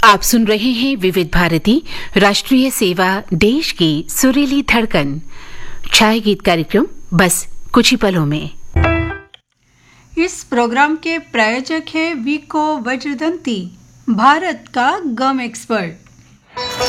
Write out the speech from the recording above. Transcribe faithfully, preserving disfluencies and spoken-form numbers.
आप सुन रहे हैं विविध भारती राष्ट्रीय सेवा देश की सुरीली धड़कन छाया गीत कार्यक्रम बस कुछ ही पलों में। इस प्रोग्राम के प्रायोजक है विको वज्रदंती, भारत का गम एक्सपर्ट।